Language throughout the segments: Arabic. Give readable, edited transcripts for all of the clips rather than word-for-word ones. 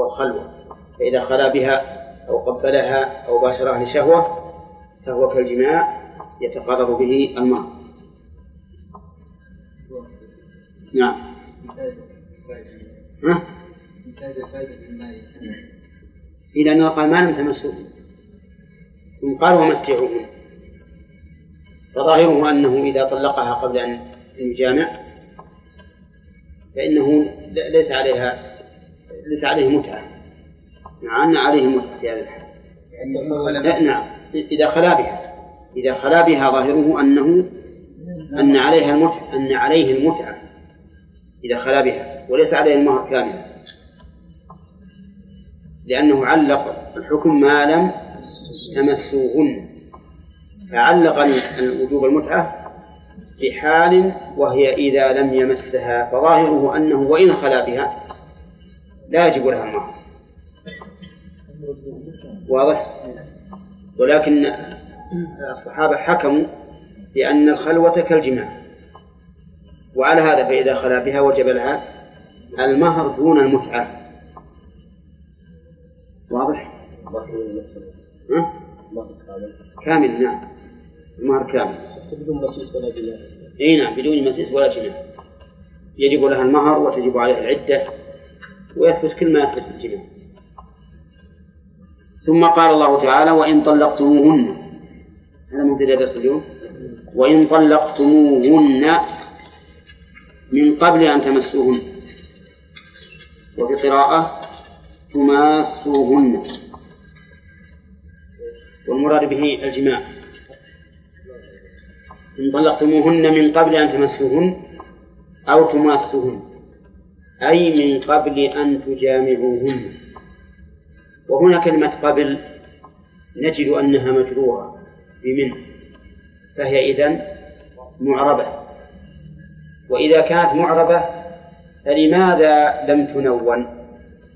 وهو الخلوة، فإذا خلا بها أو قبلها أو باشرها لشهوة فهو كالجماع يتقرر به المرء. نعم. إلى أنه قال ما لم تمسوه ثم قال ومتعوهن، فظاهره أنه إذا طلقها قبل أن يجامع فإنه ليس عليه متعة، مع أن عليه متعة في هذا الحال. نعم، إذا خلا بها ظاهره أن عليه المتعة إذا خلا بها، وليس عليه المهر كاملا، لأنه علق الحكم ما لم تمسوهن، فعلق وجوب المتعة في حال وهي إذا لم يمسها، فظاهره أنه وإن خلا بها لا يجب لها المهر. واضح؟ ولكن الصحابة حكموا بأن الخلوة كالجماع، وعلى هذا فإذا خلا بها وجب لها المهر دون المتعة. واضح؟ كامل. نعم، المهر كامل بدون مسيس ولا جماع. نعم، بدون مسيس ولا جماع، يجب لها المهر وتجب عليها العدة ويثبت كل ما يثبت الجماع. ثم قال الله تعالى وإن طلقتموهن، هذا مبتدأ درس اليوم، وإن طلقتموهن من قبل أن تمسوهن، وفي قراءة تماسوهن، والمراد به الجماع. إن طلقتموهن من قبل أن تمسوهن أو تماسوهن، أي من قبل أن تجامعوهن. وهنا كلمة قبل نجد أنها مجرورة بمن، فهي إذن معربة، وإذا كانت معربة فلماذا لم تنون؟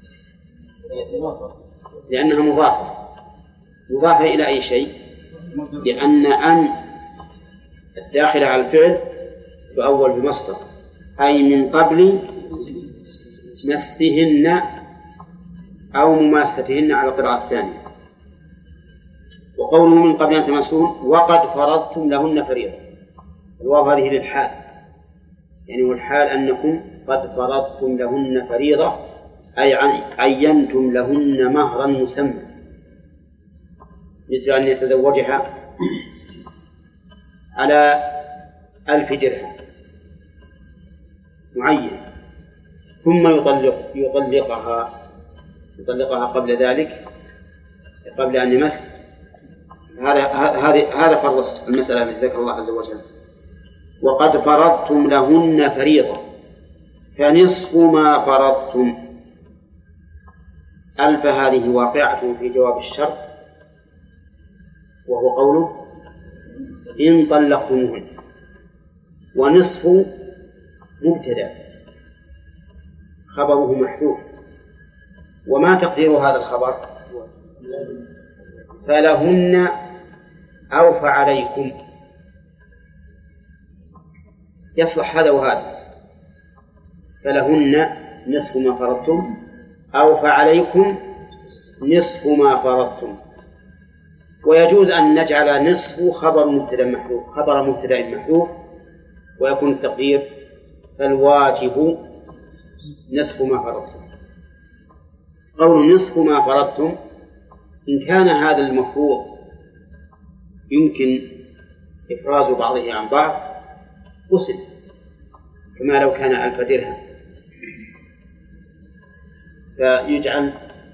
لأنها مضافة إلى أي شيء، لأن أن الداخلة على الفعل تؤول بمصدر، أي من قبل مسهن أو مماستهن على القراءة الثانية. وقوله من قبل أن تمسوهن وقد فرضتم لهن فريضة، الواو هذه للحال، يعني والحال أنكم قد فرضتم لهن فريضة، أي عينتم لهن مهرا مسمى، مثل أن يتزوجها على 1000 درهم معين، ثم يطلقها قبل ذلك، قبل أن يمس. هذا فرض المسألة التي ذكر الله عز وجل. وقد فرضتم لهن فريضة، فنصف ما فرضتم. ألف هذه واقعة في جواب الشرط، وهو قوله إن طلقتموهن، ونصف مبتدأ خبره محذوف، وما تقدير هذا الخبر؟ فلهن أو فعليكم، يصلح هذا وهذا. فلهن نصف ما فرضتم، أو فعليكم نصف ما فرضتم. ويجوز أن نجعل نصف خبر مبتدأ محذوف، ويكون التقدير فالواجب نصف ما فرضتم. قول نصف ما فرضتم، إن كان هذا المفروض يمكن إفراز بعضه عن بعض قسم، كما لو كان 1000 درهم فيجعل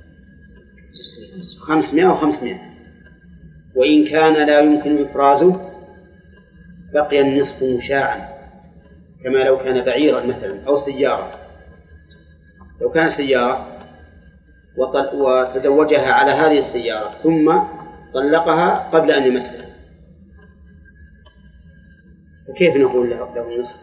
500 و500، وإن كان لا يمكن إفرازه بقي النصف مشاعا، كما لو كان بعيرا مثلا أو سيارة. لو كان سيارة وتزوجها على هذه السيارة ثم طلقها قبل أن يمسها، فكيف نقول له النصف؟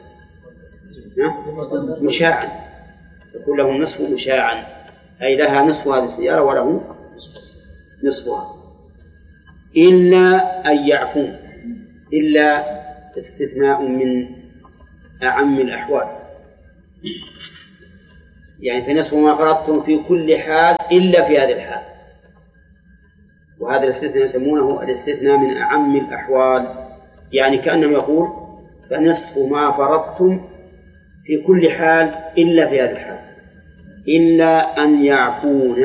مشاعا، يقول له النصف مشاعا، أي لها نصف هذه السيارة وله نصفها، إلا أن يعفون، إلا استثناء من أعم الأحوال. يعني فنصف ما فرضتم في كل حال إلا في هذه الحال. وهذا الاستثناء يسمونه الاستثناء من أعم الأحوال، يعني كأنه يقول فنصف ما فرضتم في كل حال إلا في هذه الحال، إلا أن يعفون.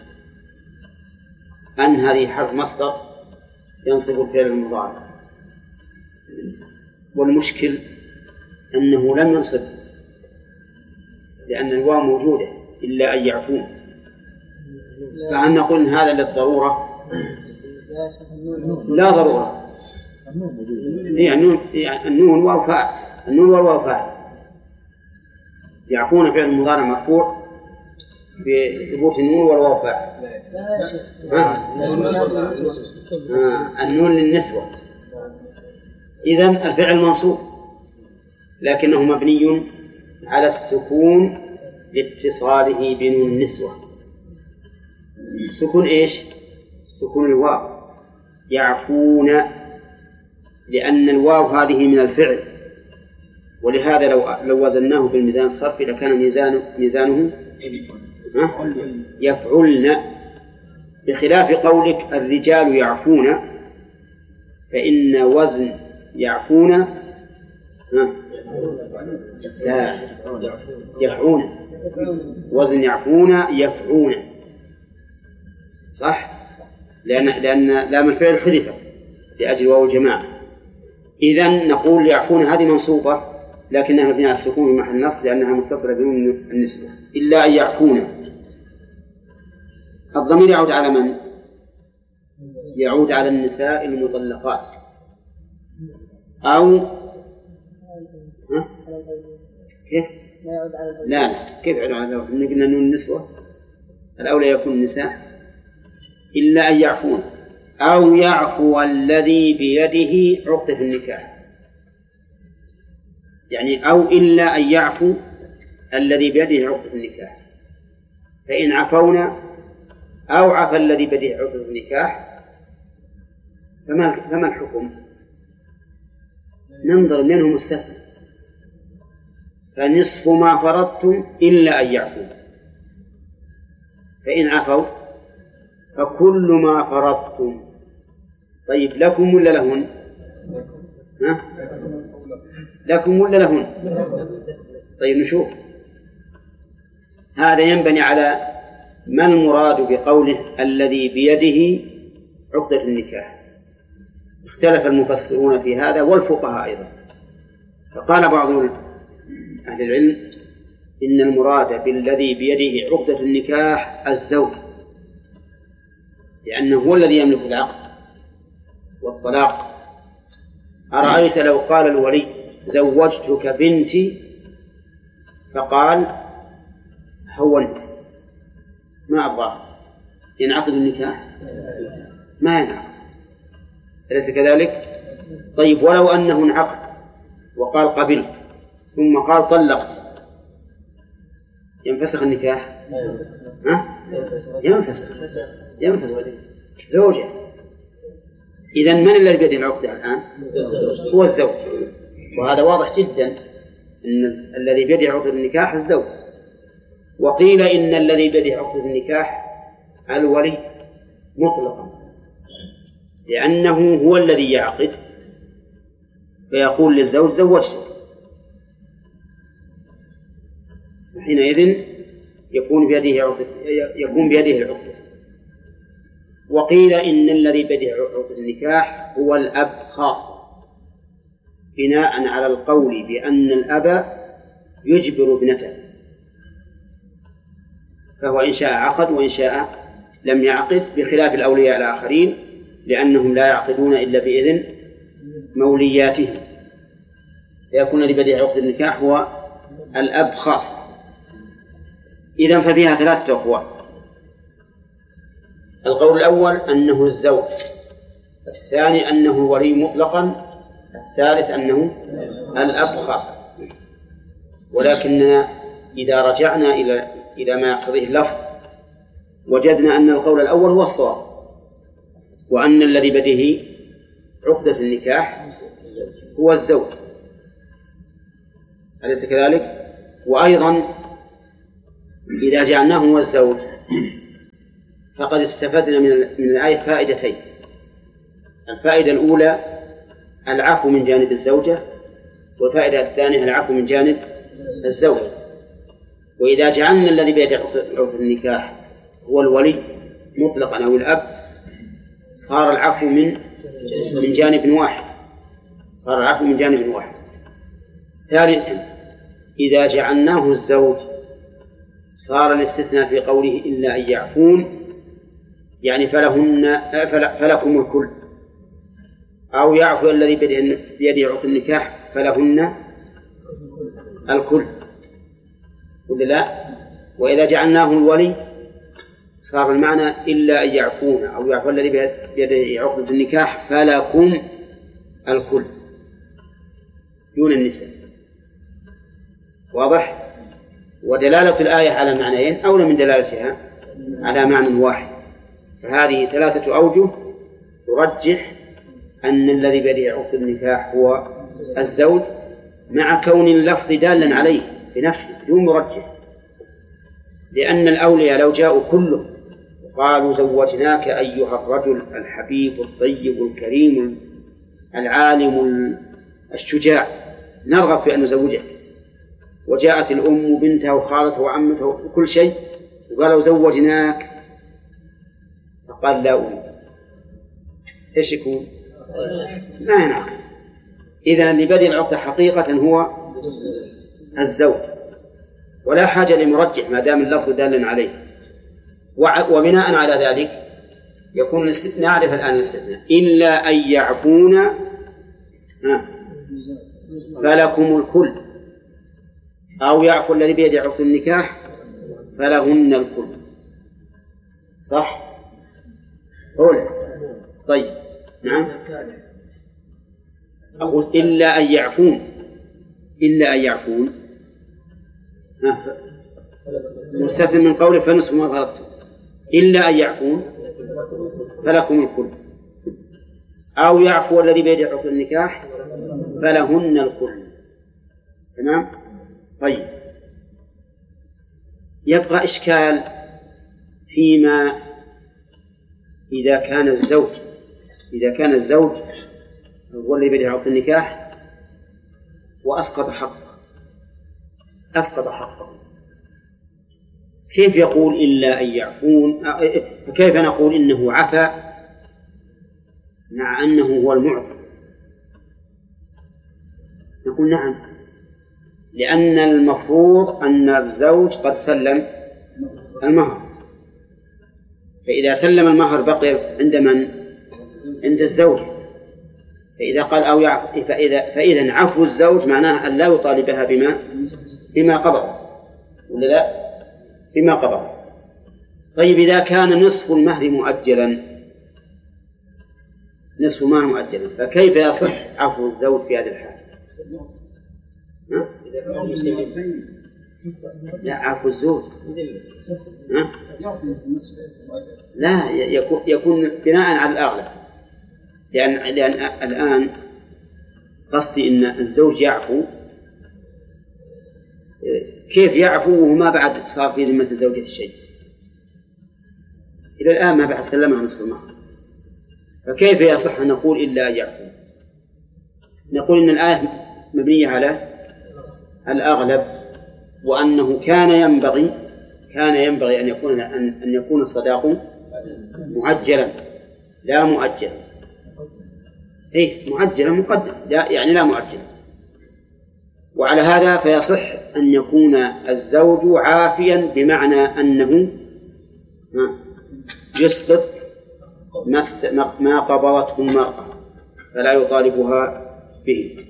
أن هذه حرف مصدر ينصب الفعل المضارع، والمشكل أنه لم ينصب لأن الواو موجودة إلا أن يعفون، فهل نقول إن هذا للضرورة؟ لا ضرورة. هي النون واو فاعل، النون والواو فاعل. يعفون فعل مضارع مرفوع بثبوت النون والواو فاعل. النون للنسوة، إذن الفعل منصوب لكنه مبني على السكون لاتصاله بنون النسوة. سكون إيش؟ سكون الواو. يعفون، لأن الواو هذه من الفعل، ولهذا لو وزناه بالميزان الصرفي لكان ميزانه يفعلن، بخلاف قولك الرجال يعفون، فإن وزن يعفون لا يفعون، وزن يعفون يفعون، صح؟ لأن لام الفعل حذفت لأجل واو الجماعة. إذن نقول يعفون هذه منصوبة لكنها مبنية على السكون في محل نصب لأنها متصلة بنون النسبة. إلا أن يعفون، الضمير يعود على من؟ يعود على النساء المطلقات، أو كيف؟ لا كيف يعود على النساء؟ قلنا نون النسوة الأولى يكون النساء. إلا أن يعفون أو يعفو الذي بيده عقدة النكاح، يعني أو إلا أن يعفو الذي بيده عقدة النكاح، فإن عفونا أو عفى الذي بيده عقدة النكاح فما الحكم؟ ننظر منه مستثنى، فنصف ما فرضتم إلا أن يعفو، فإن عفوا فكل ما فرضتم. طيب لكم ولا لهن؟ لكم ولا لهن؟ طيب نشوف. هذا ينبني على ما المراد بقوله الذي بيده عقدة النكاح. اختلف المفسرون في هذا والفقهاء أيضا، فقال بعض أهل العلم إن المراد بالذي بيده عقدة النكاح الزوج، لأنه هو الذي يملك العقد والطلاق. أرأيت لو قال الولي زوجتك بنتي فقال هونت ما أبغاه، ينعقد النكاح؟ ما ينعقد، أليس كذلك؟ طيب ولو أنه انعقد وقال قبلت ثم قال طلقت، ينفسخ النكاح؟ ينفسخ زوجة. إذن من الذي بيده العقدة الآن؟ هو الزوج، وهذا واضح جدا أن الذي بيده عقدة النكاح الزوج. وقيل إن الذي بيده عقدة النكاح الولي مطلقا، لأنه هو الذي يعقد فيقول للزوج زوجتك، حينئذ يكون بيده العقدة. وقيل إن الذي بيده عقدة النكاح هو الأب خاصة، بناء على القول بأن الأب يجبر ابنته، فهو إن شاء عقد وإن شاء لم يعقد، بخلاف الأولياء الآخرين لأنهم لا يعقدون إلا بإذن مولياتهم، فيكون الذي بيده عقدة النكاح هو الأب خاصة. إذن ففيها ثلاثة أقوال. القول الأول أنه الزوج، الثاني أنه الولي مطلقا، الثالث أنه الأب خاصة. ولكننا إذا رجعنا إلى ما يقتضيه اللفظ وجدنا أن القول الأول هو الصواب، وأن الذي بيده عقدة النكاح هو الزوج، أليس كذلك؟ وأيضا إذا جعلناه هو الزوج فقد استفدنا من الآية فائدتين. الفائدة الأولى العفو من جانب الزوجة، والفائدة الثانية العفو من جانب الزوج. وإذا جعلنا الذي بيد عقد النكاح هو الولي مطلقا أو الأب صار العفو من جانب واحد، صار العفو من جانب واحد. ثالثا إذا جعلناه الزوج صار الاستثناء في قوله إلا أن يعفون، يعني فلكم الكل، أو يعفو الذي بيده عقد النكاح فلهن الكل، ولا لا؟ وإذا جعلناه الولي صار المعنى إلا أن يعفون، أو يعفو الذي بيده عقد النكاح فلكم الكل دون النساء. واضح؟ ودلالة الآية على معنيين أولى من دلالتها على معنى واحد، فهذه 3 أوجه ترجح أن الذي بيده عقد النكاح هو الزوج، مع كون اللفظ دالا عليه بنفسه بدون مرجح. لأن الأولياء لو جاءوا كلهم وقالوا زوجناك أيها الرجل الحبيب الطيب الكريم العالم الشجاع نرغب في أن نزوجك، وجاءت الأم وبنتها وخالتها وعمتها وكل شيء وقالوا زوجناك، فقال لا أريد، إيش يكون؟ ما ينعقد. إذن اللي بدأ العقد حقيقة هو الزوج، ولا حاجة لمرجح ما دام اللفظ دالا عليه. وبناء على ذلك يكون نعرف الآن الاستثناء إلا أن يعفون فلكم الكل، أو يعفو الذي بيده عقد النكاح فلهن الكل. صح؟ قول. طيب نعم. أقول إلا أن يعفون، إلا أن يعفون مستثنى من قوله فنصف ما فرضتم، إلا أن يعفون فلكم الكل، أو يعفو الذي بيده عقد النكاح فلهن الكل. تمام؟ طيب يبقى إشكال فيما إذا كان الزوج هو الذي بيده عقد النكاح وأسقط حقه، كيف يقول إلا أن يعفون؟ كيف نقول إنه عفا مع أنه هو المعطي؟ نقول نعم، لأن المفروض أن الزوج قد سلم المهر، فإذا سلم المهر بقي عند من؟ عند الزوج. فإذا قال أو يعفو فإذا عفو الزوج معناه أن لا يطالبها بما قبض، ولا لا؟ بما قبض. طيب إذا كان نصف المهر مؤجلا، فكيف يصح عفو الزوج في هذا الحال؟ لا، عفو الزوج لا يكون بناء على الأغلب، لأن الآن قصدي إن الزوج يعفو، كيف يعفو وما بعد صار في ذمة الزوجة الشيء؟ إلى الآن ما بعد سلمها نصف المهر، فكيف يصح أن نقول إلا أن يعفو؟ نقول إن الآية مبنية على الأغلب، وأنه كان ينبغي أن يكون الصداق معجلا لا مؤجلا. معجلا مقدم يعني لا مؤجلا. وعلى هذا فيصح أن يكون الزوج عافيا بمعنى أنه يسقط ما قبضته المرأة فلا يطالبها به.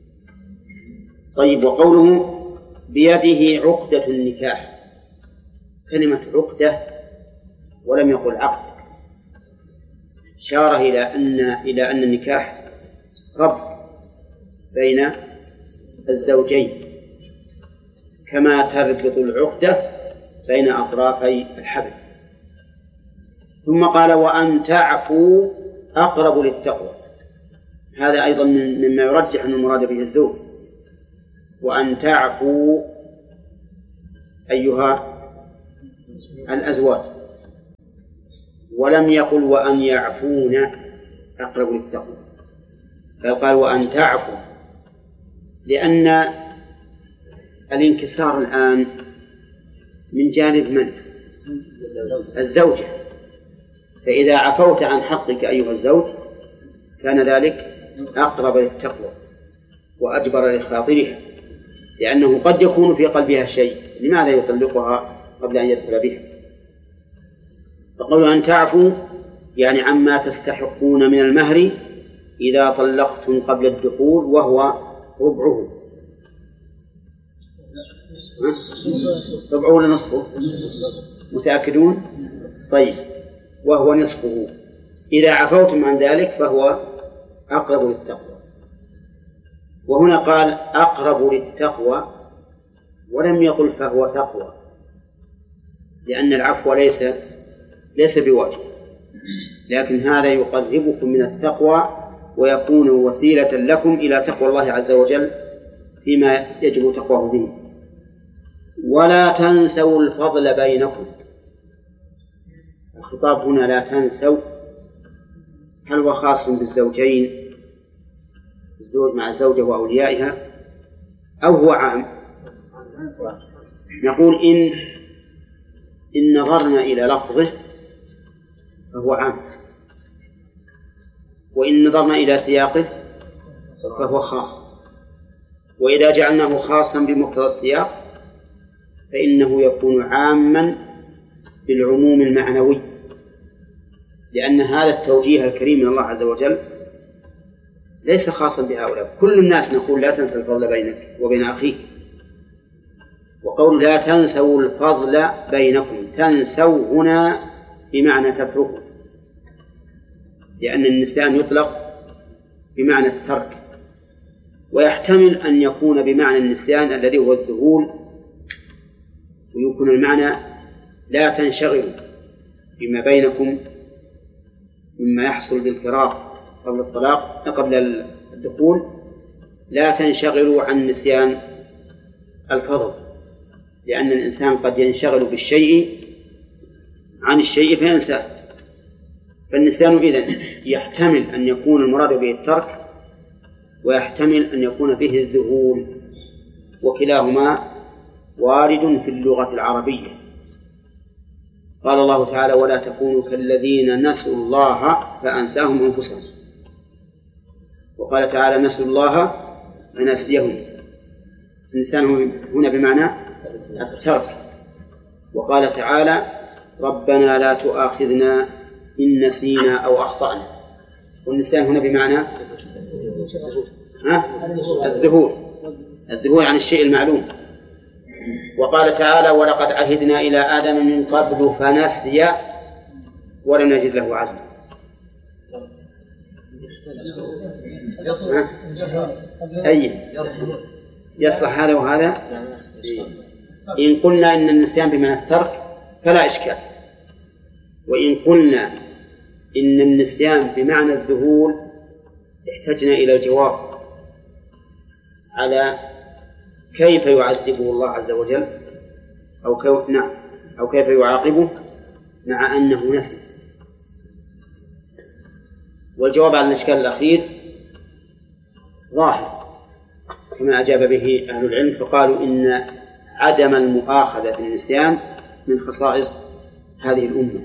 طيب وقوله بيده عقدة النكاح، كلمة عقدة ولم يقل عقد، إشارة إلى أن النكاح ربط بين الزوجين كما تربط العقدة بين أطرافي الحبل. ثم قال وأن تعفوا أقرب للتقوى، هذا أيضا مما يرجح أن المراد به الزوج. وأن تعفوا أيها الأزواج، ولم يقل وأن يعفون أقرب للتقوى، بل قال وأن تعفوا، لأن الانكسار الآن من جانب من؟ الزوجة. فإذا عفوت عن حقك أيها الزوج كان ذلك أقرب للتقوى وأجبر لخاطرها، لأنه قد يكون في قلبها شيء، لماذا يطلقها قبل أن يدخل بها؟ فقالوا أن تعفوا يعني عما تستحقون من المهر إذا طلقتم قبل الدخول، وهو ربعه. ربعه ولا نصفه؟ متأكدون؟ طيب، وهو نصفه. إذا عفوتم عن ذلك فهو أقرب للتقوى. وهنا قال أقرب للتقوى ولم يقل فهو تقوى، لأن العفو ليس بواجب، لكن هذا يقربكم من التقوى ويكون وسيلة لكم إلى تقوى الله عز وجل فيما يجب تقواه به. ولا تنسوا الفضل بينكم. الخطاب هنا لا تنسوا، هل هو خاص بالزوجين، الزوج مع الزوجة وأوليائها، أو هو عام؟ نقول إن نظرنا إلى لفظه فهو عام، وإن نظرنا إلى سياقه فهو خاص. وإذا جعلناه خاصا بمقتضى السياق فإنه يكون عاما بالعموم المعنوي، لأن هذا التوجيه الكريم من الله عز وجل ليس خاصا بهؤلاء. كل الناس نقول لا تنسى الفضل بينك وبين أخيك. وقول لا تنسوا الفضل بينكم، تنسوا هنا بمعنى تتركوا، لأن النسيان يطلق بمعنى الترك، ويحتمل أن يكون بمعنى النسيان الذي هو الذهول، ويكون المعنى لا تنشغلوا بما بينكم مما يحصل بالفراق قبل الطلاق قبل الدخول، لا تنشغلوا عن نسيان الفضل، لأن الإنسان قد ينشغل بالشيء عن الشيء فينساه. فالنسيان إذن يحتمل أن يكون المراد به الترك، ويحتمل أن يكون به الذهول، وكلاهما وارد في اللغة العربية. قال الله تعالى ولا تكونوا كالذين نسوا الله فأنساهم أنفسهم، وقال تعالى نسوا الله فنسيهم. الإنسان هنا بمعنى الترك. وقال تعالى ربنا لا تؤاخذنا إن نسينا أو أخطأنا، والنسيان هنا بمعنى الذهول عن الشيء المعلوم. وقال تعالى ولقد عهدنا إلى آدم من قبل فنسي ولم نجد له عزما. أي يصلح هذا وهذا. إن قلنا إن النسيان بمعنى الترك فلا إشكال، وإن قلنا إن النسيان بمعنى الذهول احتجنا إلى الجواب على كيف يعذبه الله عز وجل أو كيف يعاقبه مع أنه نسي. والجواب على الإشكال الأخير ظاهر كما أجاب به أهل العلم، فقالوا إن عدم المؤاخذة في النسيان من خصائص هذه الأمة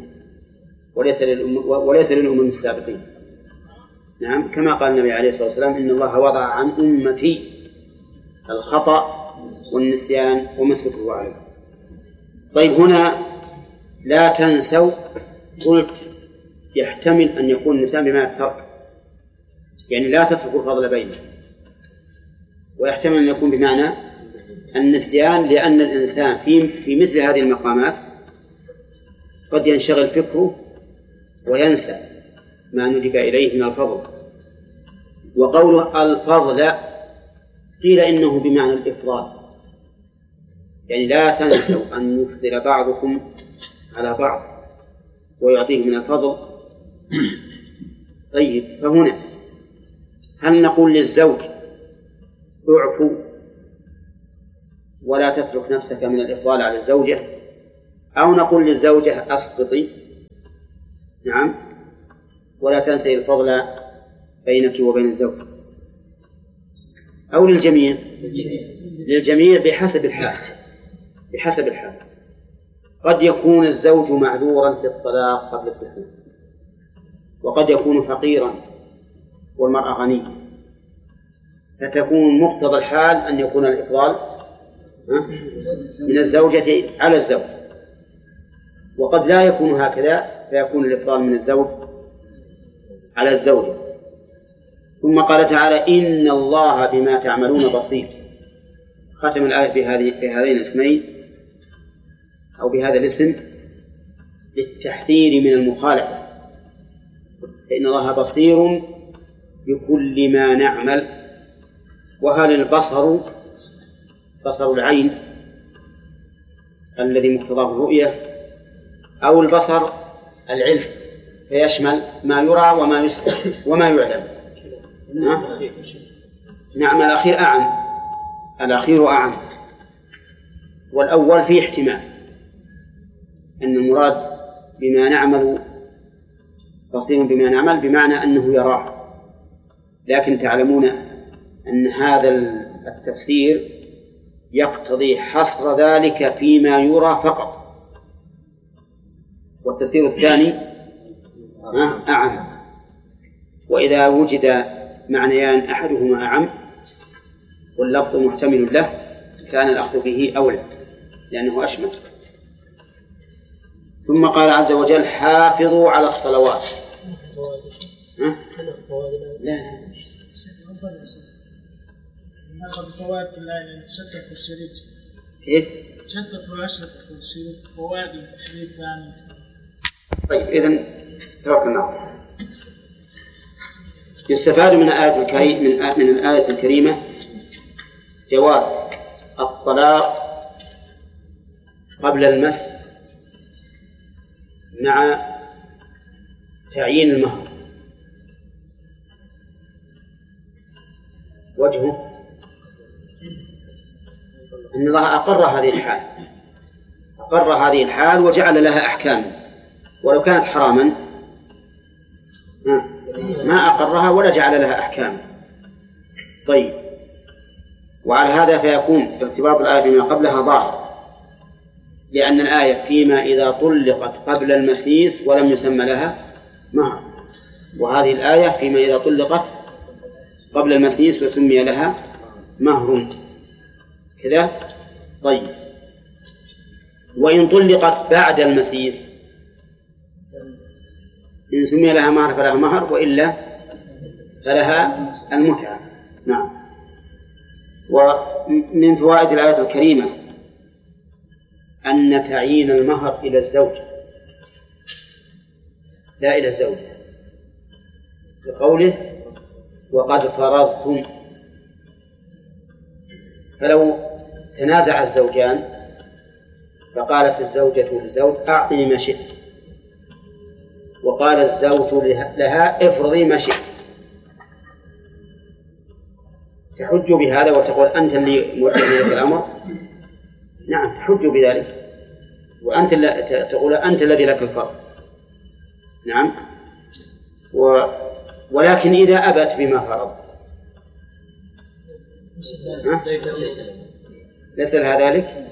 وليس للأمم السابقين. نعم، كما قال النبي عليه الصلاة والسلام إن الله وضع عن أمتي الخطأ والنسيان وما استكرهوا عليه. طيب، هنا لا تنسوا قلت يحتمل أن يكون النسيان بمعنى الترك، يعني لا تتركوا الفضل بينه، ويحتمل أن يكون بمعنى النسيان، لأن الإنسان في مثل هذه المقامات قد ينشغل فكره وينسى ما ندب إليه من الفضل. وقوله الفضل قيل إنه بمعنى الإفضال، يعني لا تنسوا أن يفضل بعضكم على بعض ويعطيه من الفضل. طيب، فهنا هل نقول للزوج اعفو ولا تترك نفسك من الإفضال على الزوجة، أو نقول للزوجة أسقطي، نعم، ولا تنسي الفضل بينك وبين الزوج، أو للجميع، للجميع بحسب الحال. قد يكون الزوج معذورا في الطلاق قبل الدخول، وقد يكون فقيرا والمرأة غنية، فتكون مقتضى الحال أن يكون الإفضال من الزوجة على الزوج، وقد لا يكون هكذا فيكون الإفضال من الزوج على الزوجة. ثم قال تعالى: إن الله بما تعملون بصير. ختم الآية بهذين الاسمين أو بهذا الاسم للتحذير من المخالفة، فإن الله بصير بكل ما نعمل. وهل البصر بصر العين الذي مقتضاه الرؤية، أو البصر العلم فيشمل ما يرى وما يسمع وما يعلم؟ نعم، الأخير أعم، والأول فيه احتمال أن المراد بما نعمل بصير بما نعمل بمعنى أنه يراه، لكن تعلمون أن هذا التفسير يقتضي حصر ذلك فيما يرى فقط، والتفسير الثاني أعم. وإذا وجد معنيان أحدهما أعم واللفظ محتمل له كان الأخذ به أولى لأنه أشمل. ثم قال عز وجل: حافظوا على الصلوات. لا فوائد الآية شتت الشريك. إيه؟ شتت وأشرت الشريك فوائد الشريك ثاني. طيب إذن توكلنا. يستفاد من الآية الكريمة جواز الطلاق قبل المس مع تعيين المهر. وجهه أن الله أقر هذه الحال وجعل لها أحكام، ولو كانت حراما ما أقرها ولا جعل لها أحكام. طيب، وعلى هذا فيكون ارتباط الآية بما قبلها ظاهر، لأن الآية فيما إذا طلقت قبل المسيس ولم يسمى لها مهر، وهذه الآية فيما إذا طلقت قبل المسيس وسمي لها مهر كذا. طيب، وإن طلقت بعد المسيس إن سمي لها مهر فلها مهر، وإلا فلها المتعة. نعم. ومن فوائد الآية الكريمة أن تعيين المهر إلى الزوج لا إلى الزوجة، بقوله: وقد فرضتم. فلو تنازع الزوجان فقالت الزوجة للزوج: أعطني ما شئت، وقال الزوج لها: افرضي ما شئت، تحج بهذا وتقول: أنت اللي موجه لك الأمر. نعم، تحج بذلك، وأنت تقول: أنت الذي لك الفرض. نعم. ولكن إذا أبت بما فرض ليس لها ذلك.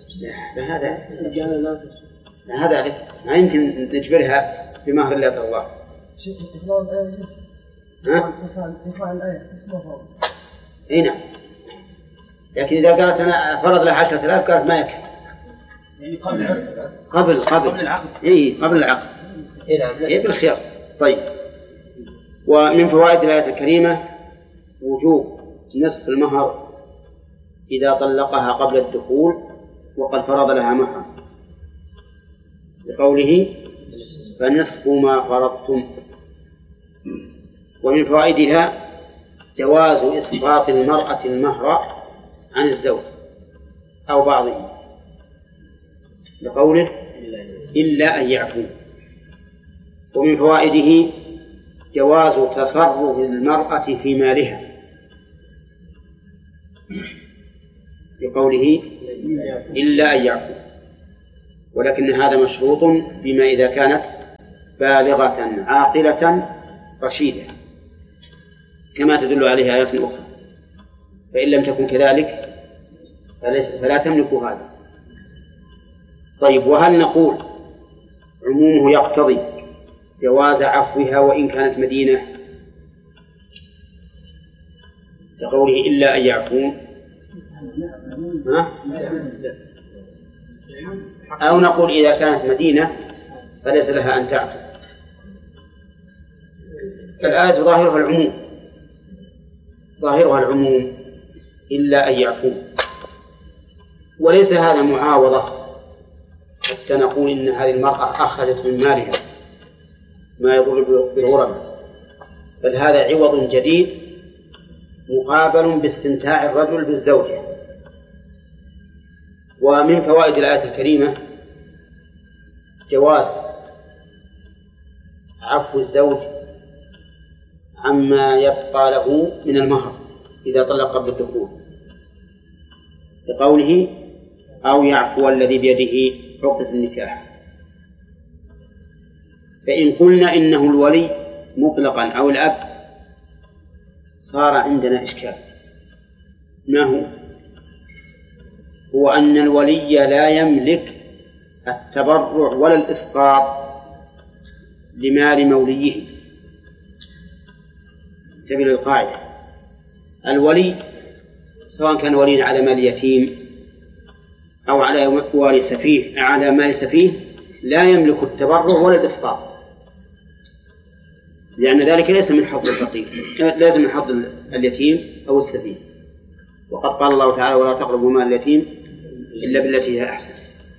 لا ذلك ما يمكن نجبرها بمهر لا ترضى. اي نعم، لكن إذا قالت أنا فرض لها 10,000 قالت ما يكفي. يعني قبل العقد. قبل العقد. بالخيار. طيب، ومن فوائد الآية الكريمة وجوب نصف المهر إذا طلقها قبل الدخول وقد فرض لها مهرا، لقوله: فنصف ما فرضتم. ومن فوائدها جواز إسقاط المرأة المهر عن الزوج أو بعضه، لقوله: إلا أن يعفو. ومن فوائده جواز تصرف المرأة في مالها، بقوله: إلا أن يعفو. ولكن هذا مشروط بما إذا كانت بالغة عاقلة رشيدة كما تدل عليه آيات أخرى، فإن لم تكن كذلك فلا تملك هذا. طيب، وهل نقول عمومه يقتضي جواز عفوها وإن كانت مدينة كقوله إلا أن يعفون، أو نقول إذا كانت مدينة فليس لها أن تعفو؟ الآية ظاهرها العموم إلا أن يعفون، وليس هذا معاوضة حتى نقول إن هذه المرأة أخرجت من مالها ما يضر بالغرباء، بل هذا عوض جديد مقابل باستمتاع الرجل بالزوجة. ومن فوائد الآية الكريمة جواز عفو الزوج عما يبقى له من المهر إذا طلق قبل الدخول، لقوله أو يعفو الذي بيده عقدة النكاح. فإن قلنا إنه الولي مطلقا أو الأب صار عندنا إشكال. ما هو أن الولي لا يملك التبرع ولا الإسقاط لمال موليه. انتبه للقاعدة، الولي سواء كان وليا على مال يتيم أو على مال سفيه لا يملك التبرع ولا الإسقاط، لأن ذلك ليس من حظ الفقير، ليس من حظ اليتيم أو السفيه. وقد قال الله تعالى ولا تقربوا مال اليتيم إلا بالتي هي أحسن.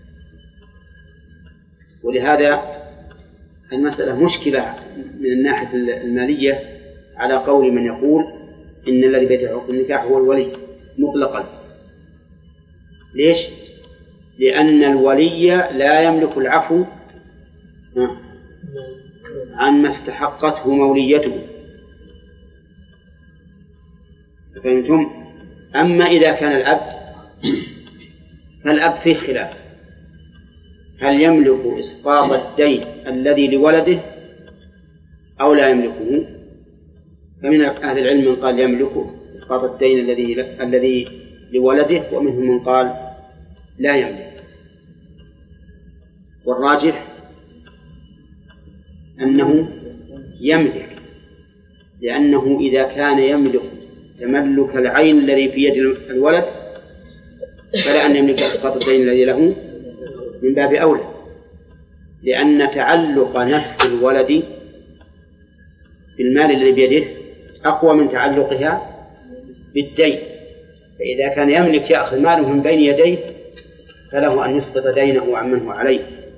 ولهذا المسألة مشكلة من الناحية المالية على قول من يقول إن الذي بيده عقد النكاح هو الولي مطلقا. ليش؟ لأن الولي لا يملك العفو عن ما استحقته موليته. فهمتم؟ أما إذا كان الأب فالأب فيه خلاف، هل يملك إسقاط الدين الذي لولده أو لا يملكه؟ فمن أهل العلم من قال يملكه إسقاط الدين الذي لولده، ومنهم من قال لا يملك. والراجح أنه يملك، لأنه إذا كان يملك تملك العين الذي في يد الولد فلا أن يملك إسقاط الدين الذي له من باب أولى، لأن تعلق نفس الولد بالمال الذي بيده أقوى من تعلقها بالدين. فإذا كان يملك يأخذ ماله من بين يديه فله أن يسقط دينه عمن هو عليه.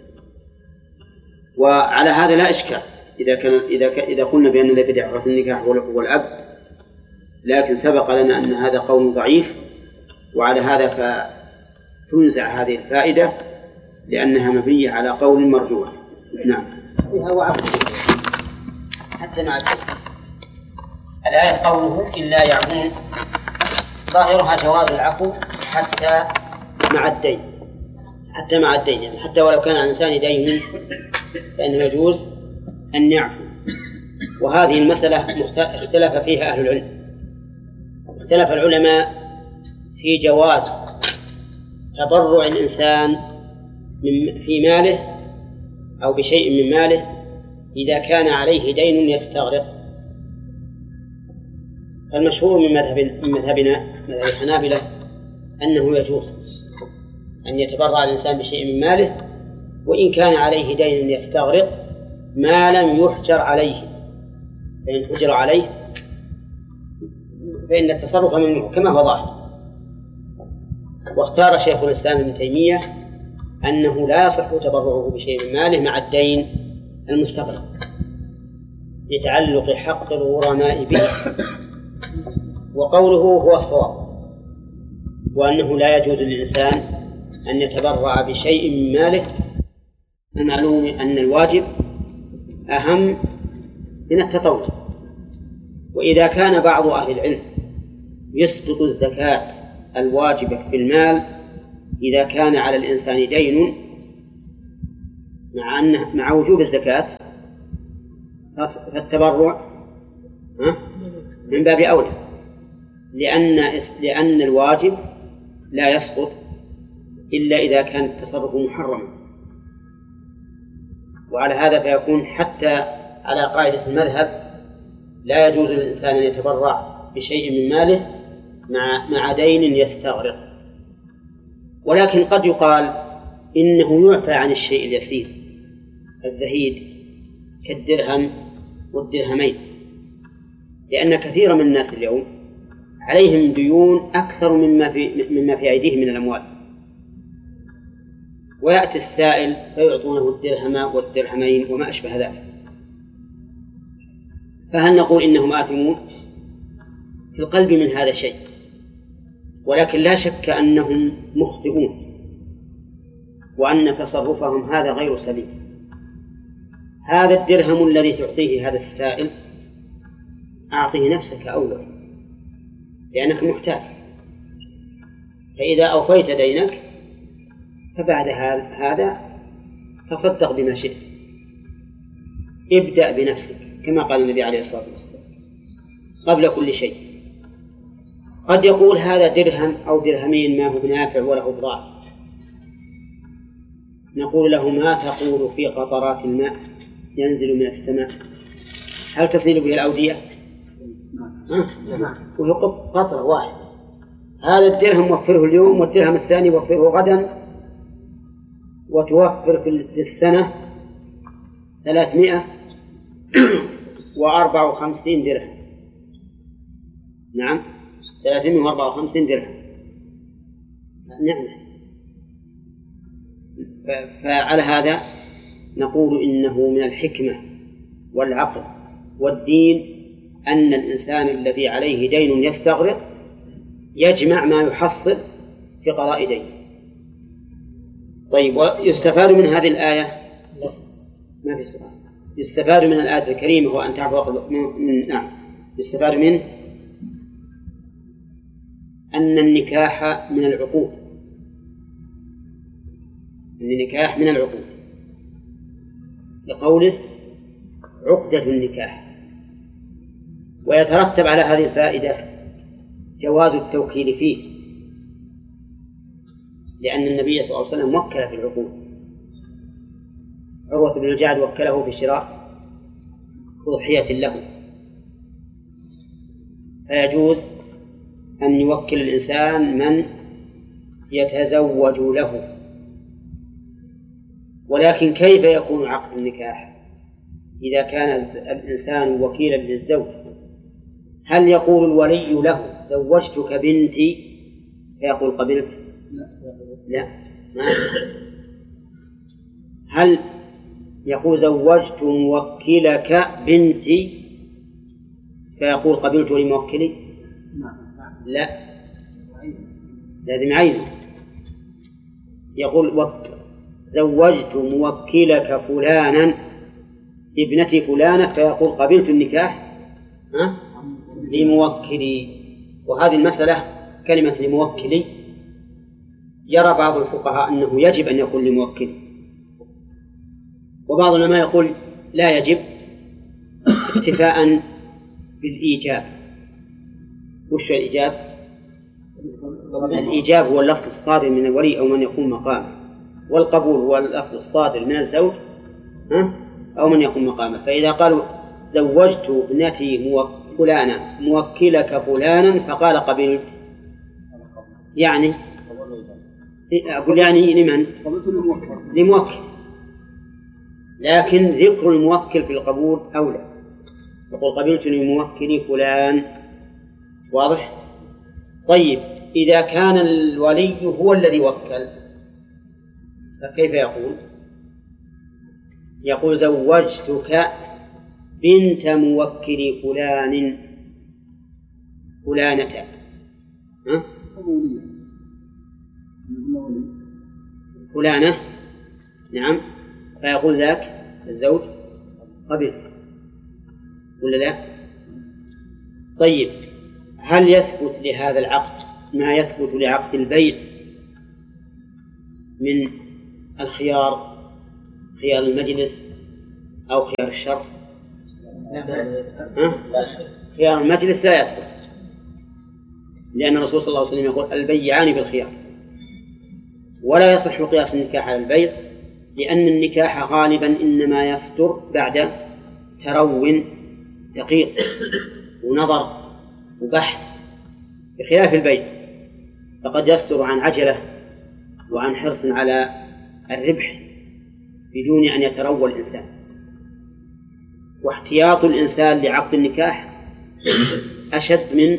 وعلى هذا لا إشكال إذا قلنا بأن الذي بيده عقد النكاح هو الأب، لكن سبق لنا أن هذا قول ضعيف، وعلى هذا فتنزع هذه الفائدة لأنها مبنية على قول مرجوح. نعم. هو عفو حتى مع الآية قوله إلا يعفون ظاهرها جواز العفو حتى مع الدين، يعني حتى ولو كان عن إنسان دين فإنه يجوز أن يعفو. وهذه المسألة اختلف فيها أهل العلم. اختلف العلماء في جواز تبرع الإنسان في ماله أو بشيء من ماله إذا كان عليه دين يستغرق. فالمشهور من مذهبنا مذهب الحنابلة أنه يجوز أن يتبرع الإنسان بشيء من ماله وإن كان عليه دين يستغرق ما لم يحجر عليه، فإن حجر عليه فإن التصرف ممنوع كما هو ظاهر. واختار شيخ الإسلام ابن تيمية أنه لا يصح تبرعه بشيء من ماله مع الدين المستغرق لتعلق حق الغرماء به، وقوله هو الصواب، وأنه لا يجوز للإنسان أن يتبرع بشيء من ماله. المعلوم أن الواجب أهم من التطوع. وإذا كان بعض أهل العلم يسقط الزكاة الواجبة في المال إذا كان على الإنسان دين مع وجوب الزكاة فالتبرع من باب أولى، لأن الواجب لا يسقط إلا إذا كان التصرف محرما. وعلى هذا فيكون حتى على قاعدة المذهب لا يجوز للإنسان أن يتبرع بشيء من ماله مع دين يستغرق. ولكن قد يقال إنه يعفى عن الشيء اليسير الزهيد كالدرهم والدرهمين، لأن كثيرا من الناس اليوم عليهم ديون أكثر مما في أيديهم من الأموال، ويأتي السائل فيعطونه الدرهم والدرهمين وما أشبه ذلك. فهل نقول إنهم آثمون؟ في القلب من هذا شيء، ولكن لا شك أنهم مخطئون وأن تصرفهم هذا غير سليم. هذا الدرهم الذي تعطيه هذا السائل أعطيه نفسك أولا لأنك محتاج، فإذا أوفيت دينك فبعد هذا تصدق بما شئت، ابدأ بنفسك كما قال النبي عليه الصلاة والسلام قبل كل شيء. قد يقول هذا درهم أو درهمين ما هو بنافع ولا بضار، نقول له ما تقول في قطرات الماء ينزل من السماء هل تصير به الأودية؟ وهو قطرة واحد. هذا الدرهم وفره اليوم والدرهم الثاني وفره غدا، وتوفر في السنة 354 درهم. نعم 354 درهم نعم. فعلى هذا نقول إنه من الحكمة والعقل والدين أن الإنسان الذي عليه دين يستغرق يجمع ما يحصل في قضاء دين. طيب، ويستفاد من هذه الآية ما في سؤال. يستفاد من الآية الكريمة وأن تعفو نعم يستفاد منه أن النكاح من العقود، أن النكاح من العقود لقوله عقدة النكاح. ويترتب على هذه الفائدة جواز التوكيل فيه، لأن النبي صلى الله عليه وسلم وكل في العقود. عروة بن الجعد وكله في شراء أضحية له، فيجوز أن يوكل الإنسان من يتزوج له. ولكن كيف يكون عقد النكاح إذا كان الإنسان وكيلا للزوج؟ هل يقول الولي له زوجتك بنتي فيقول قبلت؟ لا. هل يقول زوجت موكلك بنتي فيقول قبلت لموكلي؟ لا، لازم عينه. يقول زوجت موكلك فلانا ابنتي فلانة فيقول قبلت النكاح لموكلي. وهذه المسألة كلمة لموكلي يرى بعض الفقهاء أنه يجب أن يكون لموكلي، وبعض العلماء يقول لا يجب اكتفاء بالإيجاب. وش الإيجاب؟ الإيجاب هو اللفظ الصادر من الولي أو من يقوم مقامه، والقبول هو اللفظ الصادر من الزوج أو من يقوم مقامه. فإذا قالوا زوجت ابنتي فلانة موكلك فلانا فقال قبلت، يعني أقول يعني لمن؟ لموكل، لكن ذكر الموكل في القبول أولى. يقول قبلت لموكلي فلان. واضح؟ طيب، إذا كان الولي هو الذي وكل فكيف يقول؟ يقول زوجتك بنت موكل فلان فلانة فلانة نعم، فيقول ذاك الزوج قبلت ولا لا؟ طيب، هل يثبت لهذا العقد ما يثبت لعقد البيع من الخيار خيار المجلس أو خيار الشر؟ خيار المجلس لا يثبت، لأن الرسول صلى الله عليه وسلم يقول البيعان بالخيار، ولا يصح قياس النكاح على البيع، لأن النكاح غالبا إنما يصدر بعد ترو دقيق ونظر وبحث، بخلاف البيع فقد يصدر عن عجلة وعن حرص على الربح بدون أن يتروى الإنسان. واحتياط الإنسان لعقد النكاح أشد من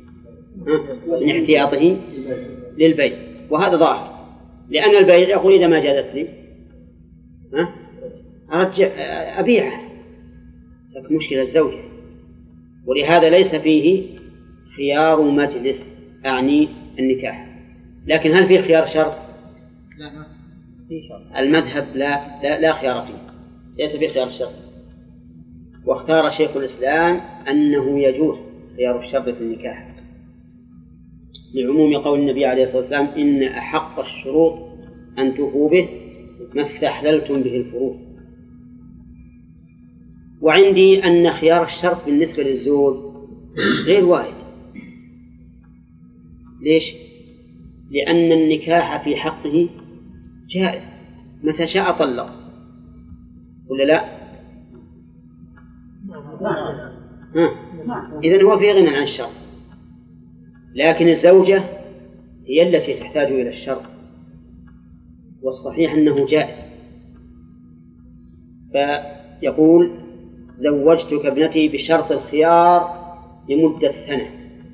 احتياطه للبيع، وهذا ظاهر، لأن البيع يقول إذا ما جازت لي أرجع أبيعه، لكن مشكلة الزوجة، ولهذا ليس فيه خيار مجلس أعني النكاح. لكن هل فيه خيار شر؟ المذهب لا خيار فيه، ليس فيه خيار الشر. واختار شيخ الإسلام أنه يجوز خيار الشر في النكاح لعموم قول النبي عليه الصلاة والسلام إن أحق الشروط أن توفوا به ما استحللتم به الفروض. وعندي أن خيار الشرط بالنسبة للزوج غير وارد. ليش؟ لأن النكاح في حقه جائز، متى شاء طلق ولا لا؟ إذن هو في غنى عن الشرط، لكن الزوجة هي التي تحتاج إلى الشرط، والصحيح أنه جائز. فيقول زوجتك ابنتي بشرط الخيار لمدة سنة،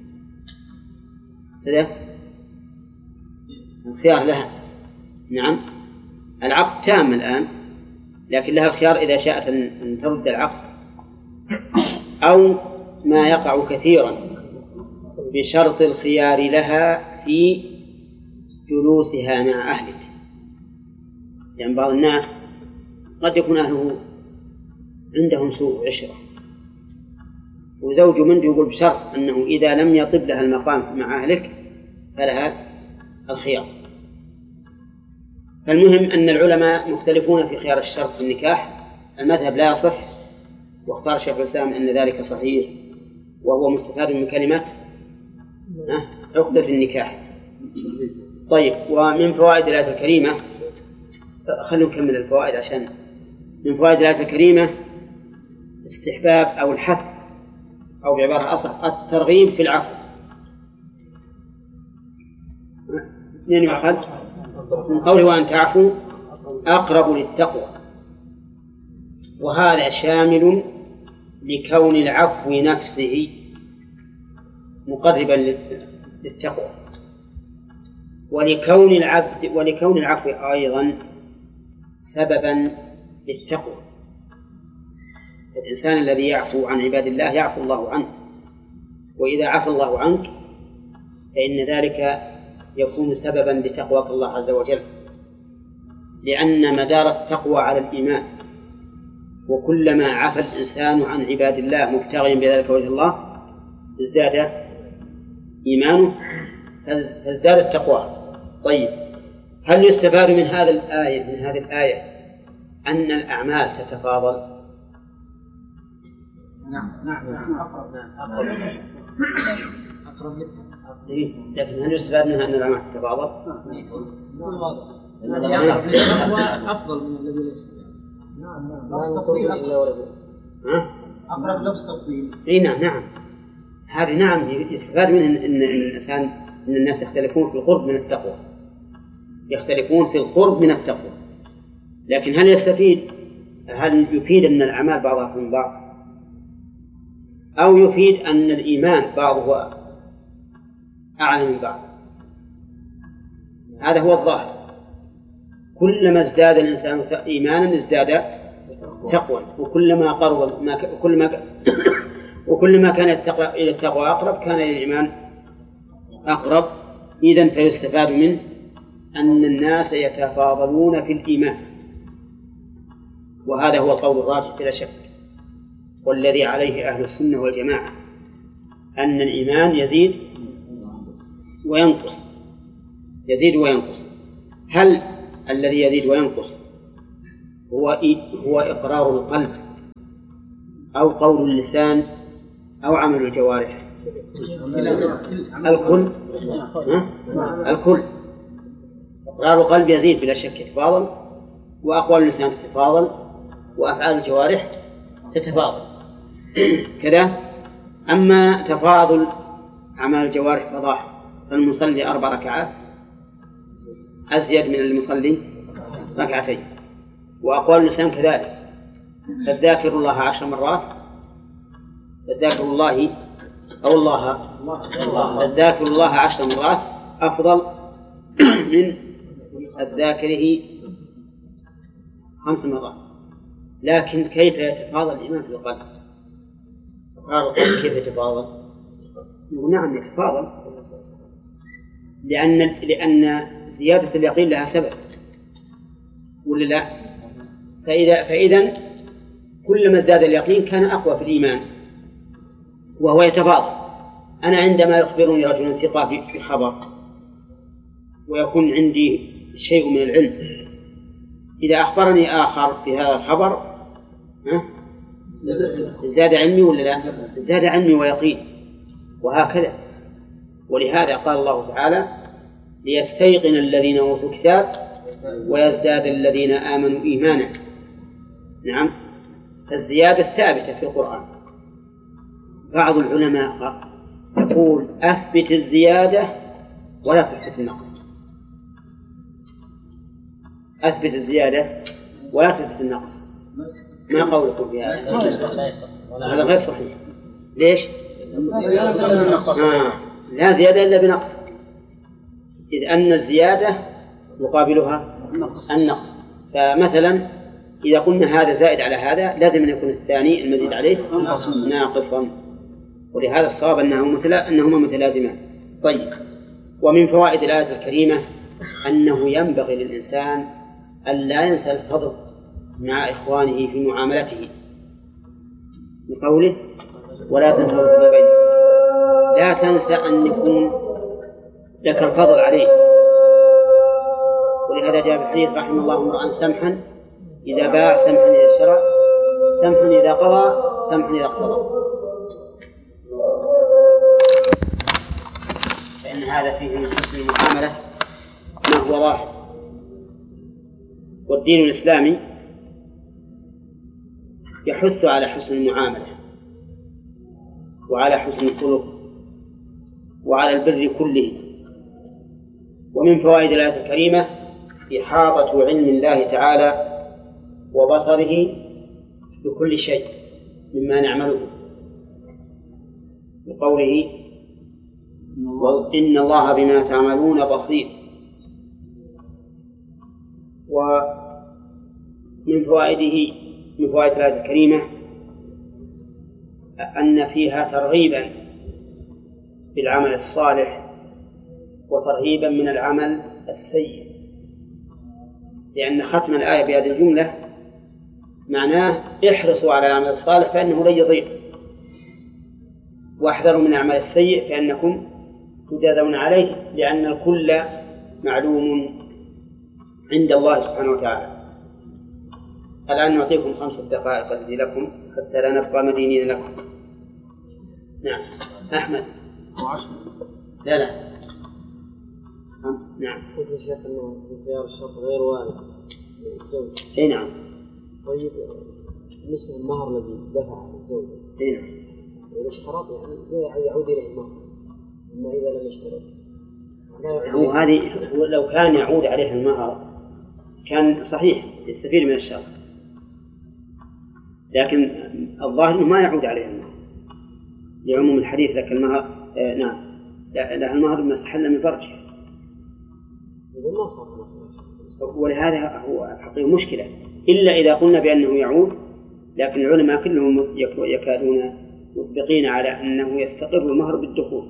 الخيار لها، نعم العقد تام الآن، لكن لها الخيار إذا شاءت أن ترد العقد، أو ما يقع كثيرا بشرط الخيار لها في جلوسها مع أهلك. يعني بعض الناس قد يكون أهله عندهم سوء عشرة، وزوج منه يقول بشرط أنه إذا لم يطب لها المقام مع أهلك فلها الخيار. فالمهم أن العلماء مختلفون في خيار الشرط في النكاح. المذهب لا يصح، واختار شيخ الإسلام أن ذلك صحيح، وهو مستفاد من كلمة عقدة النكاح. طيب، ومن فوائد الآية الكريمة، خلونا نكمل الفوائد عشان من فوائد الآية الكريمة استحباب أو الحث، أو بعبارة أصح الترغيب في العفو. اثنين يؤخذ من قوله وأن تعفوا أقرب للتقوى، وهذا شامل لكون العفو نفسه مقربا للتقوى، ولكون العفو أيضا سببا للتقوى. الإنسان الذي يعفو عن عباد الله يعفو الله عنه، وإذا عفى الله عنك فإن ذلك يكون سببا لتقوى الله عز وجل، لأن مدار التقوى على الإيمان، وكلما عفى الإنسان عن عباد الله مبتغيا بذلك وجه الله ازداد إيمانه فازداد التقوى. طيب، هل يستفاد من هذه الآية أن الأعمال تتفاضل؟ نعم أقرب لكن هل يستفاد منها أن الأعمال تتفاضل؟ أفضل من الذي ليس. نعم أقرب لفظ تفضيل. نعم هذه نعم يستفاد منها أن الإنسان أن الناس يختلفون في القرب من التقوى، يختلفون في القرب من التقوى، لكن هل يفيد أن الأعمال بعضها من بعض، أو يفيد أن الإيمان بعضه أعلى من بعض؟ هذا هو الظاهر. كلما ازداد الإنسان إيمانا ازداد تقوى، وكلما كان إلى التقوى أقرب كان إلى الإيمان أقرب. إذن فيستفاد منه أن الناس يتفاضلون في الإيمان، وهذا هو القول الراجح بلا شك، والذي عليه أهل السنة والجماعة، أن الإيمان يزيد وينقص. هل الذي يزيد وينقص هو إقرار القلب أو قول اللسان أو عمل الجوارح؟ الكل. الكل. إقرار القلب يزيد بلا شك، يتفاضل، وأقوال اللسان تتفاضل، وأفعال الجوارح تتفاضل كذا. أما تفاضل أعمال الجوارح فالمصلي 4 ركعات أزيد من المصلي 2 ركعات، وأقوال اللسان كذلك. فالذاكر الله 10 مرات، الذاكر الله الذاكر الله 10 مرات أفضل من الذاكره 5 مرات. لكن كيف يتفاضل الإيمان في القلب؟ قال القلب كيف يتفاضل؟ نعم يتفاضل، لأن زيادة اليقين لها سبب، ولا لا؟ فإذا كلما ازداد اليقين كان أقوى في الإيمان، وهو يتفاضل. أنا عندما يخبرني رجل ثقة في خبر ويكون عندي شيء من العلم، إذا أخبرني آخر في هذا الخبر زاد علمي ولا لا؟ زاد علمي ويقين، وهكذا. ولهذا قال الله تعالى: ليستيقن الذين أوتوا الكتاب ويزداد الذين آمنوا إيمانا. نعم، فالزيادة ثابتة في القرآن. بعض العلماء يقول: أثبت الزيادة ولا تثبت النقص. أثبت الزيادة ولا تثبت النقص. ما قولكم في هذا؟ هذا غير صحيح. ليش؟ لا زيادة إلا بنقص، إذ أن الزيادة يقابلها النقص. فمثلا إذا قلنا هذا زائد على هذا لازم أن يكون الثاني المزيد عليه ناقصا، ولهذا الصواب أنهما متلازمان. طيب، ومن فوائد الآية الكريمة أنه ينبغي للإنسان أن لا ينسى الفضل مع إخوانه في معاملته، بقوله: ولا تنسى الفضل بينكم. لا تنسى أن يكون لك الفضل عليه. ولهذا جاء في الحديث: رحم الله امرأ سمحا إذا باع، سمحا إذا اشترى، سمحا إذا قضى، سمحا إذا اقتضى. فإن هذا فيه من حسن المعاملة ما هو ظاهر. والدين الإسلامي يحث على حسن المعاملة وعلى حسن الخلق وعلى البر كله. ومن فوائد الآية الكريمة إحاطة علم الله تعالى وبصره بكل شيء مما نعمله، بقوله: إن الله بما تعملون بصير. ومن فوائد الآية الكريمة أن فيها ترغيبا بالعمل الصالح وترهيبا من العمل السيء، لأن ختم الآية بهذه الجملة معناه: احرصوا على العمل الصالح فإنه لن يضيع، واحذروا من العمل السيء فإنكم تجازون عليه، لأن الكل معلوم عند الله سبحانه وتعالى. الآن نعطيكم 5 دقائق التي لكم حتى لا نبقى مدينين لكم. نعم أحمد. لا 5. نعم. قلت يا شيخ أنه اختيار الشرط غير وارد للزوج. أي نعم. طيب بالنسبة للمهر الذي دفع الزوج. أي نعم. إذا اشترط يعني يعود إليه المهر، أما إذا لم يشترط. هو لو كان يعود عليه المهر كان صحيح يستفيد من الشرط، لكن الظاهر أنه ما يعود عليه المهر لعموم الحديث. لكن المهر نعم لا المهر ما استحل من فرجه، ولهذا هو الحقيقة مشكلة، إلا إذا قلنا بأنه يعود. لكن العلماء كلهم يكادون مطبقين على أنه يستقر المهر بالدخول.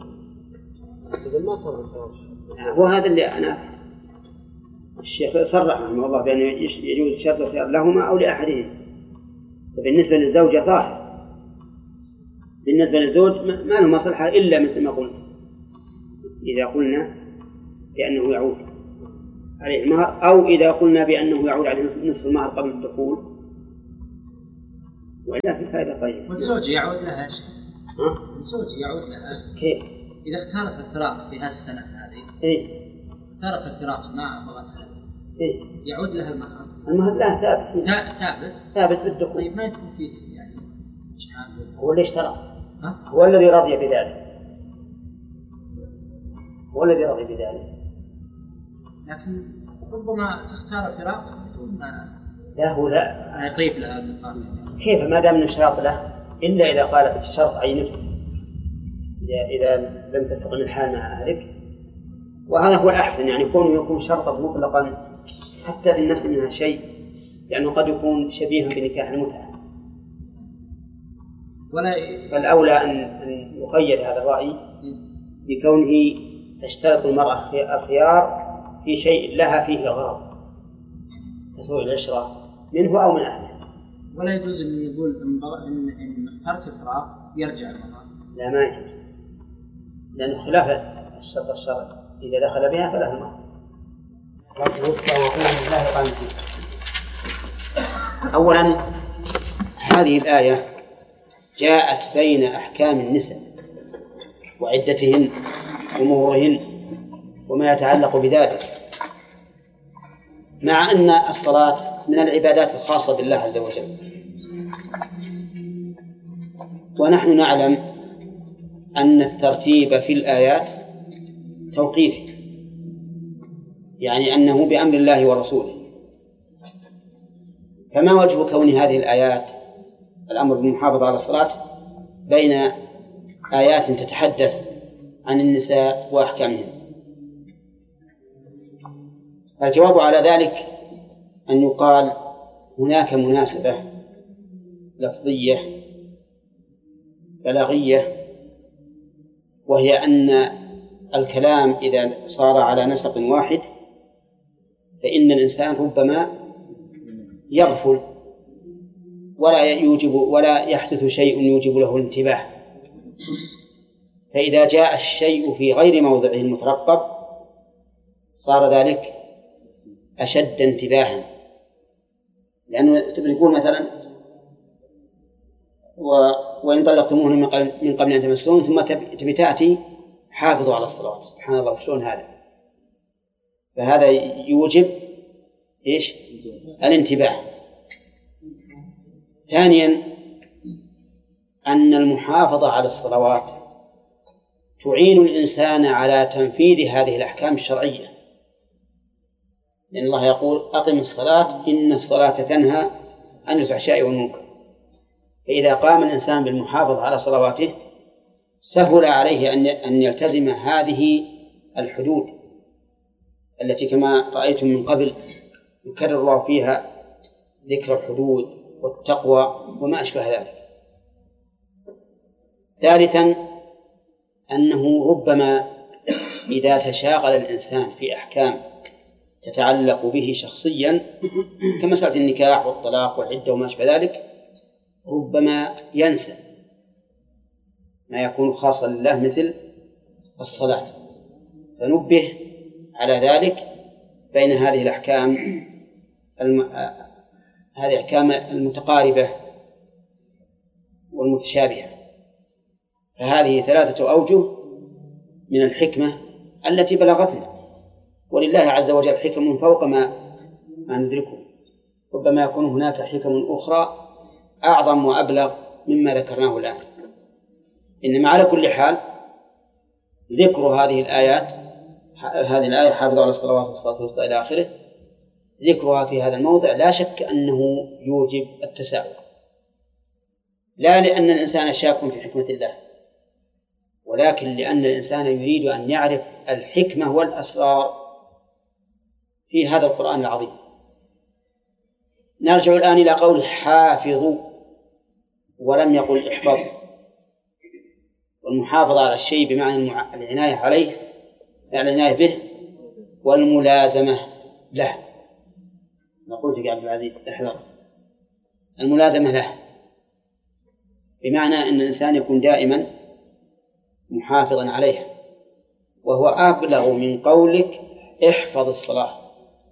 هو هذا اللي أنا الشيخ صرح رحمه الله بأنه يجوز شرط الخيار لهما أو لأحدهم. بالنسبة للزوجة ظاهر، بالنسبة للزوج ما له مصلحة إلا مثل ما قلنا إذا قلنا بأنه يعود. عليه المهر، أو إذا قلنا بأنه يعود عليه نصف المهر قبل الدخول، وإلا في فائدة طيبة. والزوج يعود لها شيء. الزوج يعود لها كيف؟ إذا اختارت الفراق في هالسنة هذه. اختارت الفراق ما بغتها. يعود لها المهر. المهر لا ثابت. ثابت بالدخول. طيب ما يكون فيه يعني هو اللي اشترى. هو الذي رضي بذلك. لكن ربما تختار فراق بدون ما لا هو لا يطيب لها المقابل. كيف ما دام نشاط له إلا إذا قالت الشرط عينته إذا لم تستقم الحال مع أهلك، وهذا هو الأحسن يعني يكون شرطا مطلقا حتى في النفس منها شيء، لأنه قد يكون شبيها بنكاح المتعة. فالأولى أن يقيد هذا الرأي بكونه تشترط المرأة الخيار في شيء لها فيه غرض كسوء العشرة منه أو من أهله. ولا يجوز أن يقول إن اخترت الفراق يرجع المرأة. لا ما يجوز، لأنه خلاف الشرط الشرعي، إذا دخل بها فله المهر. أولا هذه الآية جاءت بين أحكام النساء وعدتهن ومهورهن وما يتعلق بذلك، مع أن الصلاة من العبادات الخاصة بالله عز وجل، ونحن نعلم أن الترتيب في الآيات توقيفي، يعني أنه بأمر الله ورسوله. فما وجه كون هذه الآيات الأمر بالمحافظة على الصلاة بين آيات تتحدث عن النساء وأحكامهن؟ الجواب على ذلك أن يقال هناك مناسبة لفظية بلاغية، وهي أن الكلام إذا صار على نسق واحد فإن الإنسان ربما يغفل ولا يحدث شيء يوجب له الانتباه، فإذا جاء الشيء في غير موضعه المترقب صار ذلك أشد انتباها. لأنه يقول مثلا وإن طلقتموهن من قبل أن تمسوهن ثم تبي تأتي حافظوا على الصلاة. سبحان الله، شلون هذا؟ فهذا يوجب إيش؟ الانتباه. ثانيا أن المحافظة على الصلوات تعين الإنسان على تنفيذ هذه الأحكام الشرعية، لأن الله يقول أقم الصلاة إن الصلاة تنهى عن الفحشاء والمنكر. فإذا قام الإنسان بالمحافظة على صلواته سهل عليه أن يلتزم هذه الحدود التي كما رأيتم من قبل يكرر الله فيها ذكر الحدود والتقوى وما أشبه ذلك. ثالثا أنه ربما إذا تشاغل الإنسان في أحكام تتعلق به شخصيا كمسألة النكاح والطلاق والعدة وما أشبه ذلك ربما ينسى ما يكون خاصا لله مثل الصلاة، فنبه على ذلك بين هذه الأحكام هذه الأحكام المتقاربة والمتشابهة. فهذه 3 أوجه من الحكمة التي بلغتنا، ولله عز وجل حكم فوق ما ندركه، ربما يكون هناك حكم أخرى أعظم وأبلغ مما ذكرناه الآن. إنما على كل حال ذكر هذه الآية حافظوا على الصلوات والصلاة الوسطى إلى آخره، ذكرها في هذا الموضع لا شك أنه يوجب التساؤل، لا لأن الإنسان شاك في حكمة الله، ولكن لأن الإنسان يريد أن يعرف الحكمة والأسرار في هذا القرآن العظيم. نرجع الآن إلى قول حافظوا ولم يقل احفظوا، والمحافظة على الشيء بمعنى العناية عليه، يعني العناية به والملازمة له. نقول في عبد العزيز احذر الملازمة له، بمعنى أن الإنسان يكون دائما محافظا عليها، وهو أبلغ من قولك احفظ الصلاة،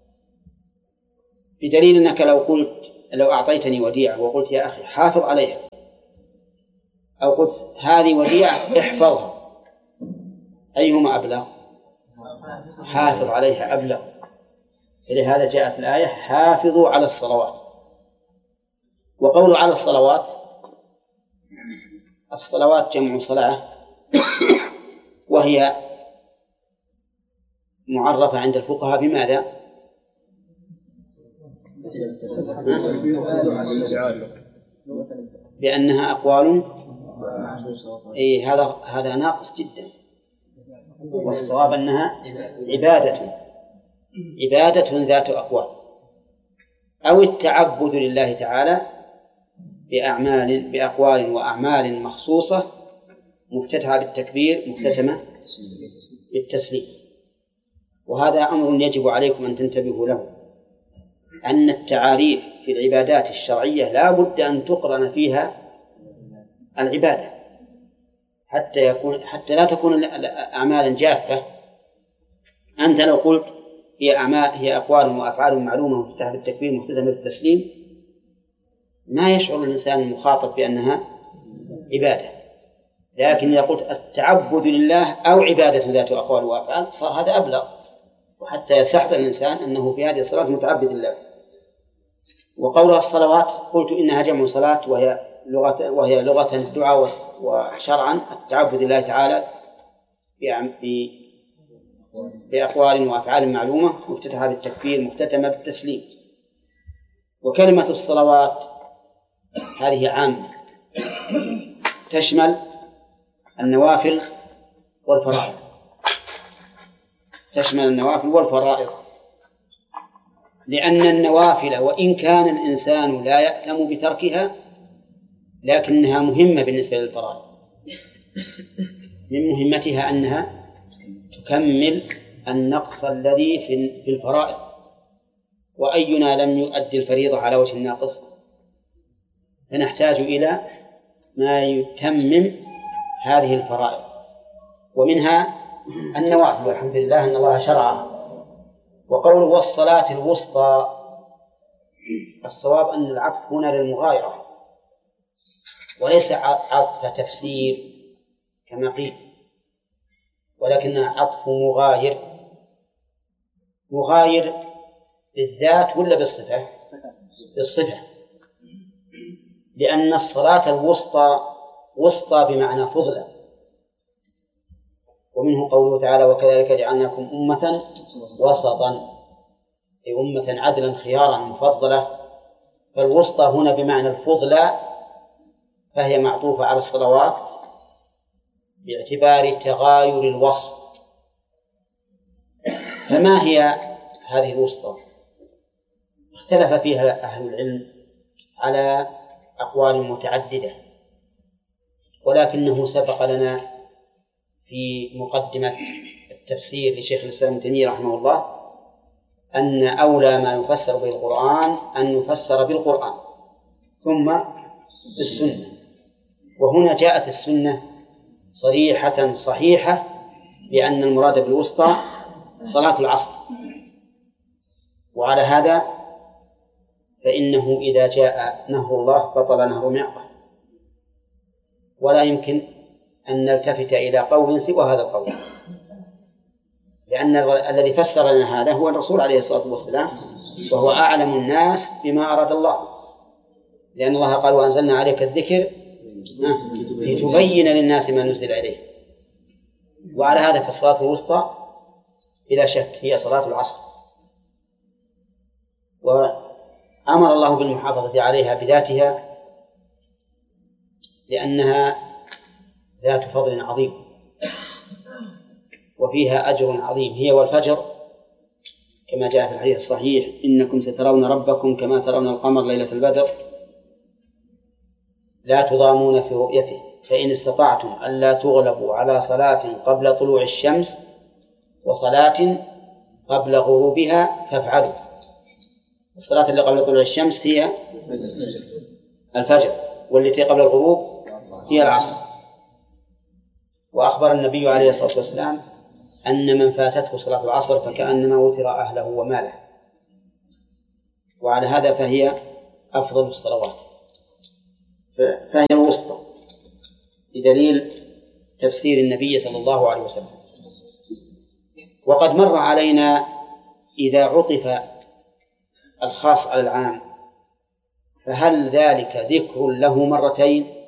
بدليل أنك لو أعطيتني وديعة وقلت يا أخي حافظ عليها، أو قلت هذه وديعة احفظها، أيهما أبلغ؟ حافظ عليها أبلغ. فلهذا جاءت الآية حافظوا على الصلوات. وقول على الصلوات، الصلوات جمع صلاة، وهي معرفة عند الفقهاء بماذا؟ بأنها أقوال. هذا ناقص جدا، والصواب أنها عبادة ذات أقوال، أو التعبد لله تعالى بأقوال وأعمال مخصوصة مفتتحة بالتكبير مختتمة بالتسليم. وهذا أمر يجب عليكم أن تنتبهوا له، أن التعاريف في العبادات الشرعية لا بد أن تقرن فيها العبادة حتى لا تكون أعمالا جافة. أنت لو قلت هي أقوال وأفعال معلومة مفتتحة بالتكبير مختتمة بالتسليم، ما يشعر الإنسان المخاطب بأنها عبادة. لكن إذا قلت التعبد لله أو عبادة ذات أقوال وأفعال صار هذا أبلغ، وحتى يستحضر الإنسان أنه في هذه الصلاة متعبد لله. وقول الصلوات قلت إنها جمع صلاة، وهي لغة الدعاء، وشرعا التعبد لله تعالى بأقوال وأفعال معلومة مفتتحة بالتكبير مختتمة بالتسليم. وكلمة الصلوات هذه عامة، تشمل النوافل والفرائض، لأن النوافل وإن كان الإنسان لا يأثم بتركها لكنها مهمة بالنسبة للفرائض. من مهمتها أنها تكمل النقص الذي في الفرائض، وأينا لم يؤدي الفريضة على وجه الناقص؟ فنحتاج إلى ما يتمم هذه الفرائض، ومنها النوافل، والحمد لله أن الله شرعها. وقوله والصلاة الوسطى، الصواب أن العطف هنا للمغايرة وليس عطف تفسير كما قيل، ولكنها عطف مغاير بالذات ولا بالصفة؟ بالصفة، لأن الصلاة الوسطى وسطى بمعنى فضلة. ومنه قوله تعالى وكذلك جعلناكم أمة وسطا، أي أمة عدلا خيارا مفضلة. فالوسطى هنا بمعنى الفضلة، فهي معطوفة على الصلوات باعتبار تغاير الوصف. فما هي هذه الوسطى؟ اختلف فيها أهل العلم على أقوال متعددة، ولكنه سبق لنا في مقدمة التفسير لشيخ الإسلام ابن تيمية رحمه الله أن أولى ما يفسر به القرآن أن يفسر بالقرآن ثم بالسنة. وهنا جاءت السنة صريحة صحيحة بأن المراد بالوسطى صلاة العصر. وعلى هذا فإنه إذا جاء نهر الله بطل نهر معقل، ولا يمكن أن نلتفت إلى قول سوى هذا القول، لأن الذي فسر لنا هذا هو الرسول عليه الصلاة والسلام، وهو أعلم الناس بما أراد الله، لأن الله قال وأنزلنا عليك الذكر لتبين للناس ما نزل إليه. وعلى هذا فالصلاة الوسطى بلا شك هي صلاة العصر، وأمر الله بالمحافظة عليها بذاتها لأنها ذات فضل عظيم وفيها أجر عظيم. هي والفجر كما جاء في الحديث الصحيح إنكم سترون ربكم كما ترون القمر ليلة البدر لا تضامون في رؤيته فإن استطعتم ألا تغلبوا على صلاة قبل طلوع الشمس وصلاة قبل غروبها فافعلوا. الصلاة اللي قبل طلوع الشمس هي الفجر، والتي قبل الغروب هي العصر. وأخبر النبي عليه الصلاة والسلام أن من فاتته صلاة العصر فكأنما وتر أهله وماله. وعلى هذا فهي أفضل الصلوات، فهي الوسطى بدليل تفسير النبي صلى الله عليه وسلم. وقد مر علينا إذا عطف الخاص على العام فهل ذلك ذكر له مرتين